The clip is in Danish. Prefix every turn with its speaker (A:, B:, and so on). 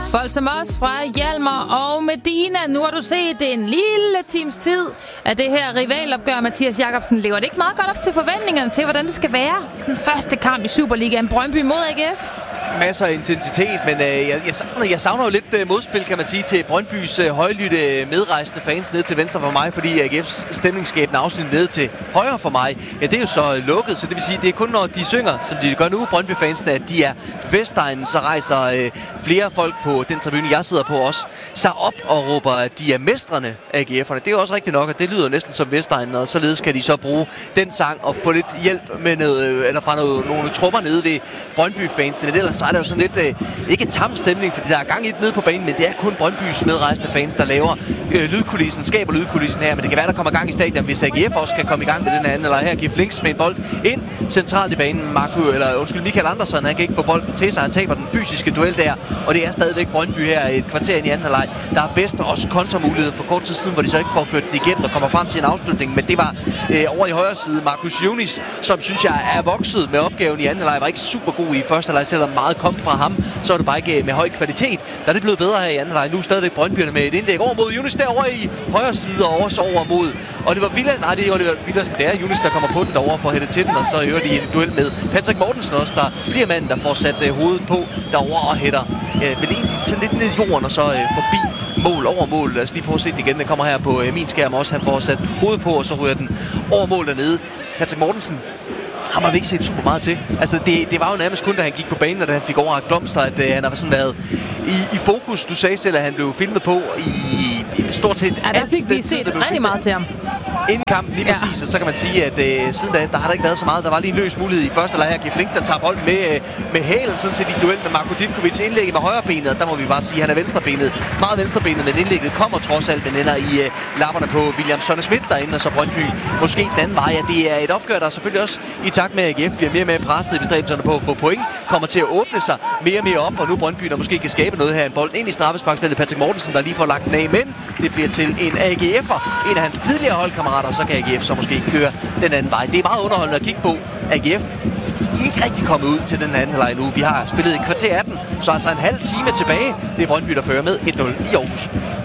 A: Bolsamos fra Hjalmar og Medina. Nu har du set en lille times tid af det her rivalopgør. Mathias Jakobsen, lever det ikke meget godt op til forventningerne til, hvordan det skal være? Sådan første kamp i Superligaen, Brøndby mod AGF.
B: Masser af intensitet, men jeg savner jo lidt modspil, kan man sige, til Brøndbys højlytte medrejsende fans ned til venstre for mig, fordi AGF's stemningsskabende afsnit ned til højre for mig, ja, det er jo så lukket, så det vil sige, det er kun når de synger, som de gør nu, Brøndby-fansene, at de er Vestegnen, så rejser flere folk på den tribune, jeg sidder på også, sig op og råber, at de er mestrene af AGF'erne. Det er jo også rigtigt nok, og det lyder næsten som Vestegnen, og således kan de så bruge den sang og få lidt hjælp med noget, eller fra nogle trupper nede ved Brøndby-fansene. Ellers så er der jo sådan lidt, ikke tam stemning, fordi der er gang i det nede på banen, men det er kun Brøndbys medrejsende fans, der laver lydkulissen, skaber lydkulissen her, men det kan være, der kommer gang i stadion, hvis AGF også kan komme i gang med den anden, eller her giver Flinks med en bold ind centralt i banen. Michael Andersen, han kan ikke få bolden til sig, han taber den fysiske duel der, og det er stadigvæk Brøndby her et kvarter ind i anden halvleg. Der er bedst også kontramulighed for kort tid siden, hvor de så ikke får ført det igennem og kommer frem til en afslutning, men det var over i højre side Marcus Junis, som synes jeg er vokset med opgaven i anden halvleg, var ikke super god i første halvleg, selvom meget kom fra ham, så var det bare ikke med høj kvalitet. Der er det blevet bedre her i anden halvleg. Nu stadigvæk Brøndbyerne med et indlæg over mod Junis derovre i højre side og også over mod. Og det var Villas, nej, det er Oliver Villas, det er Junis, der kommer på den derovre for at hætte til den, og så hører de en duel med Patrick Mortensen også, der bliver manden, der får sat hovedet på derovre og hætter vel egentlig sådan lidt ned i jorden og så forbi mål over mål. Lad os lige prøve at se den igen. Den kommer her på min skærm også. Han får sat hovedet på, og så ryger den over mål dernede. Patrick Mortensen har man ikke set super meget til. Altså, det var jo nærmest kun, da han gik på banen, og da han fik overrakt blomster, at han har sådan været i fokus. Du sagde selv, at han blev filmet på i stort set
A: ja, der fik vi set rigtig meget til ham.
B: Inden kampen, lige præcis, og så kan man sige, at siden da, der har der ikke været så meget. Der var lige en løs mulighed i første halvleg her. Geflink, der tager bolden med hælen, sådan set i duel med Marko Divkovic. Indlægget med højrebenet, og der må vi bare sige, at han er venstrebenet. Meget venstrebenet, men indlægget kommer trods alt, men ender i lapperne på William Sonne-Schmidt derinde, og så Brøndby måske den anden vej. Ja, det er et opgør, der selvfølgelig også i takt med, at AGF bliver mere og mere presset i bestræbelserne på at få point, kommer til at åbne sig mere og mere op, og nu Brøndby, der måske kan skabe noget her. En bold ind i straffesparksfeltet. Patrick Mortensen, der lige får lagt den af, men det bliver til en AGF'er, en af hans tidligere holdkammerater, og så kan AGF så måske køre den anden vej. Det er meget underholdende at kigge på. AGF, de er ikke rigtig kommet ud til den anden halvleg nu. Vi har spillet i kvarter 18, så altså en halv time tilbage. Det er Brøndby, der fører med 1-0 i Aarhus.